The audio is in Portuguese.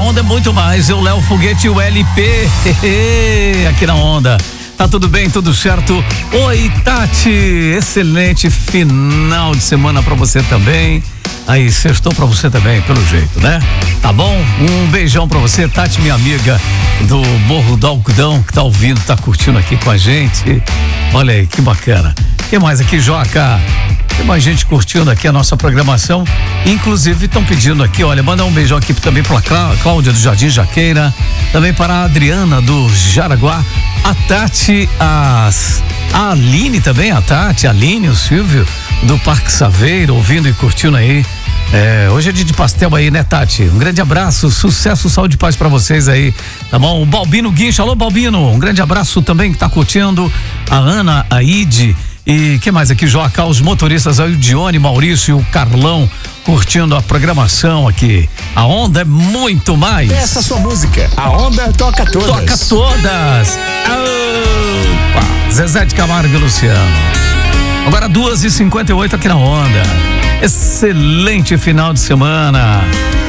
Onda é muito mais. Eu, Léo Foguete e o LP aqui na Onda. Tá tudo bem, tudo certo? Oi, Tati, excelente final de semana pra você também. Aí, sextou pra você também, pelo jeito, né? Tá bom? Um beijão pra você, Tati, minha amiga do Morro do Algodão, que tá ouvindo, tá curtindo aqui com a gente. Olha aí, que bacana. Quem mais aqui, Joca? Tem mais gente curtindo aqui a nossa programação. Inclusive, estão pedindo aqui, olha, mandar um beijão aqui também pra Cláudia do Jardim Jaqueira, também para a Adriana do Jaraguá, a Tati, a Aline também, a Tati, a Aline, o Silvio do Parque Saveiro, ouvindo e curtindo aí. Hoje é dia de pastel aí, né, Tati? Um grande abraço, sucesso, saúde e paz pra vocês aí, tá bom? O Balbino Guincho, alô Balbino, um grande abraço também que tá curtindo, a Ana, a Ide e que mais aqui, Joca, os motoristas aí, o Dione, Maurício e o Carlão curtindo a programação aqui. A Onda é muito mais. Peça sua música, a Onda toca todas. Toca todas. Opa, Zezé de Camargo e Luciano. Agora 2h58 aqui na Onda. Excelente final de semana.